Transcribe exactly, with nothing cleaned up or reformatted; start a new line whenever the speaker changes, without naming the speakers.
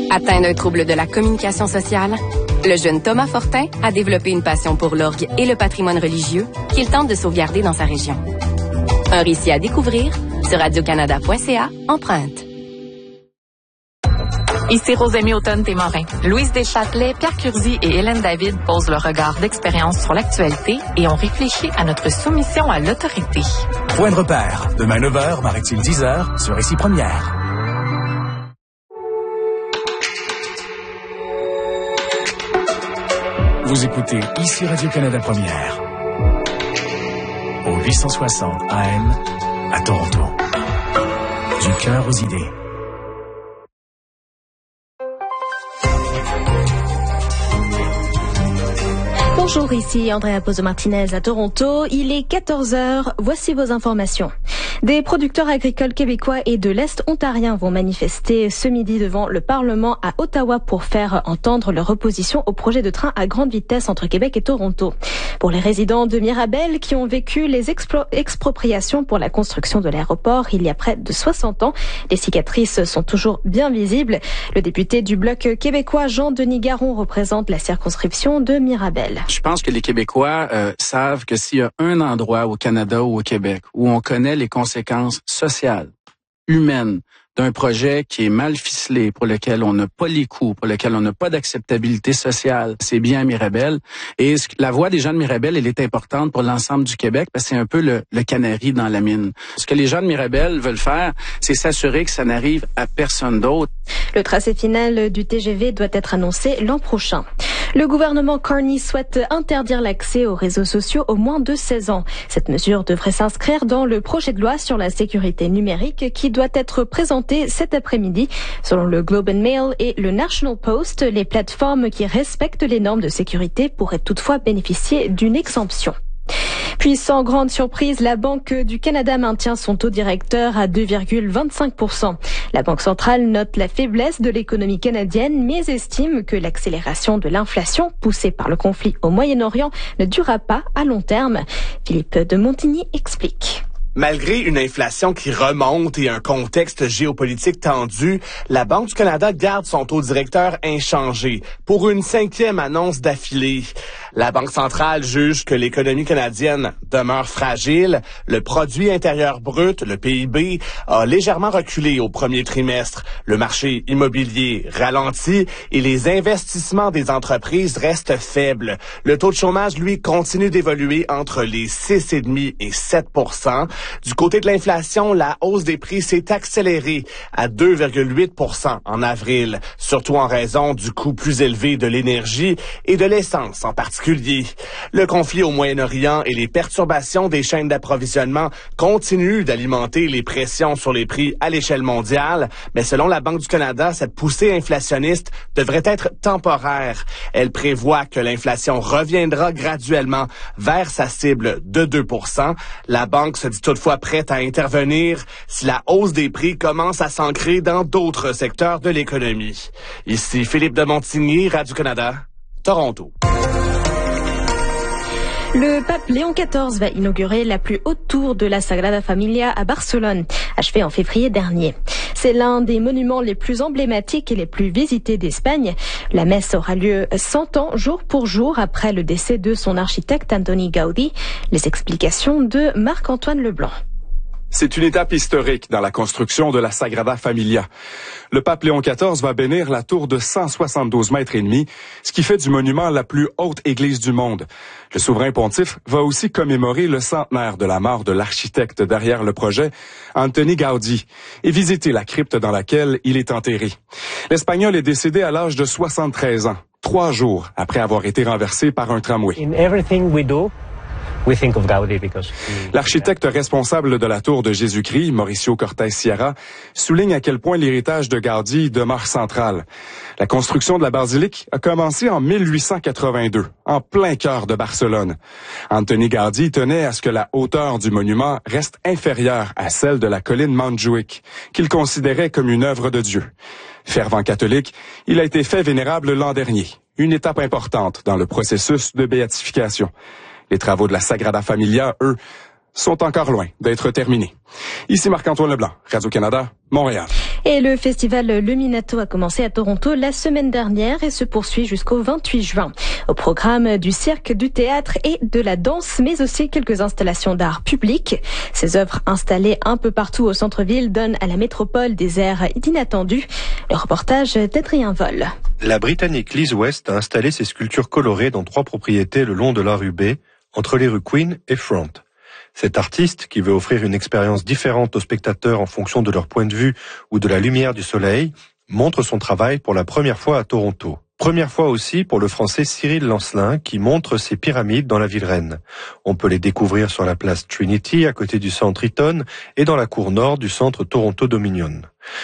Atteint d'un trouble de la communication sociale, le jeune Thomas Fortin a développé une passion pour l'orgue et le patrimoine religieux qu'il tente de sauvegarder dans sa région. Un récit à découvrir sur radio canada point c a, empreinte.
Ici Rosémie Automne-Témorin. Louise Deschâtelet, Pierre Curzi et Hélène David posent leur regard d'expérience sur l'actualité et ont réfléchi à notre soumission à l'autorité.
Point de repère. Demain neuf heures, Maritime dix heures, sur Ici Première. Vous écoutez Ici Radio-Canada Première. Au huit cent soixante A M à Toronto. Du cœur aux idées.
Bonjour, ici Andrea Pozo-Martinez à Toronto. Il est quatorze heures. Voici vos informations. Des producteurs agricoles québécois et de l'Est ontarien vont manifester ce midi devant le Parlement à Ottawa pour faire entendre leur opposition au projet de train à grande vitesse entre Québec et Toronto. Pour les résidents de Mirabel qui ont vécu les explo- expropriations pour la construction de l'aéroport il y a près de soixante ans, les cicatrices sont toujours bien visibles. Le député du Bloc québécois, Jean-Denis Garon, représente la circonscription de Mirabel.
Je pense que les Québécois euh, savent que s'il y a un endroit au Canada ou au Québec où on connaît les conséquences sociales, humaines, d'un projet qui est mal ficelé, pour lequel on n'a pas les coûts, pour lequel on n'a pas d'acceptabilité sociale, c'est bien à Mirabel. Et la voix des gens de Mirabel, elle est importante pour l'ensemble du Québec, parce que c'est un peu le, le canari dans la mine. Ce que les gens de Mirabel veulent faire, c'est s'assurer que ça n'arrive à personne d'autre.
Le tracé final du T G V doit être annoncé l'an prochain. Le gouvernement Carney souhaite interdire l'accès aux réseaux sociaux aux moins de seize ans. Cette mesure devrait s'inscrire dans le projet de loi sur la sécurité numérique qui doit être présenté cet après-midi. Selon le Globe and Mail et le National Post, les plateformes qui respectent les normes de sécurité pourraient toutefois bénéficier d'une exemption. Puis, sans grande surprise, la Banque du Canada maintient son taux directeur à deux virgule vingt-cinq pour cent. La Banque centrale note la faiblesse de l'économie canadienne, mais estime que l'accélération de l'inflation poussée par le conflit au Moyen-Orient ne durera pas à long terme. Philippe de Montigny explique.
Malgré une inflation qui remonte et un contexte géopolitique tendu, la Banque du Canada garde son taux directeur inchangé pour une cinquième annonce d'affilée. La Banque centrale juge que l'économie canadienne demeure fragile. Le produit intérieur brut, le P I B, a légèrement reculé au premier trimestre. Le marché immobilier ralentit et les investissements des entreprises restent faibles. Le taux de chômage, lui, continue d'évoluer entre les six virgule cinq et sept pour cent. Du côté de l'inflation, la hausse des prix s'est accélérée à deux virgule huit pour cent en avril, surtout en raison du coût plus élevé de l'énergie et de l'essence en particulier. Le conflit au Moyen-Orient et les perturbations des chaînes d'approvisionnement continuent d'alimenter les pressions sur les prix à l'échelle mondiale, mais selon la Banque du Canada, cette poussée inflationniste devrait être temporaire. Elle prévoit que l'inflation reviendra graduellement vers sa cible de deux pour cent. La banque se dit toutefois prête à intervenir si la hausse des prix commence à s'ancrer dans d'autres secteurs de l'économie. Ici Philippe de Montigny, Radio-Canada, Toronto.
Le pape Léon quatorze va inaugurer la plus haute tour de la Sagrada Familia à Barcelone, achevée en février dernier. C'est l'un des monuments les plus emblématiques et les plus visités d'Espagne. La messe aura lieu cent ans, jour pour jour, après le décès de son architecte Antoni Gaudí. Les explications de Marc-Antoine Leblanc.
C'est une étape historique dans la construction de la Sagrada Familia. Le pape Léon quatorze va bénir la tour de cent soixante-douze mètres et demi, ce qui fait du monument la plus haute église du monde. Le souverain pontife va aussi commémorer le centenaire de la mort de l'architecte derrière le projet, Antoni Gaudí, et visiter la crypte dans laquelle il est enterré. L'Espagnol est décédé à l'âge de soixante-treize ans, trois jours après avoir été renversé par un tramway.
In everything we do, we think of Gaudí because he...
L'architecte responsable de la tour de Jésus-Christ, Mauricio Cortés Sierra, souligne à quel point l'héritage de Gaudí demeure central. La construction de la basilique a commencé en mille huit cent quatre-vingt-deux, en plein cœur de Barcelone. Antoni Gaudí tenait à ce que la hauteur du monument reste inférieure à celle de la colline Montjuïc, qu'il considérait comme une œuvre de Dieu. Fervent catholique, il a été fait vénérable l'an dernier, une étape importante dans le processus de béatification. Les travaux de la Sagrada Familia, eux, sont encore loin d'être terminés. Ici Marc-Antoine Leblanc, Radio-Canada, Montréal.
Et le festival Le Minato a commencé à Toronto la semaine dernière et se poursuit jusqu'au vingt-huit juin. Au programme du cirque, du théâtre et de la danse, mais aussi quelques installations d'art public. Ces œuvres installées un peu partout au centre-ville donnent à la métropole des airs inattendus. Le reportage d'Adrien Vol.
La Britannique Liz West a installé ses sculptures colorées dans trois propriétés le long de la rue B, entre les rues Queen et Front. Cet artiste, qui veut offrir une expérience différente aux spectateurs en fonction de leur point de vue ou de la lumière du soleil, montre son travail pour la première fois à Toronto. Première fois aussi pour le français Cyril Lancelin, qui montre ses pyramides dans la ville reine. On peut les découvrir sur la place Trinity, à côté du centre Eaton, et dans la cour nord du centre Toronto Dominion.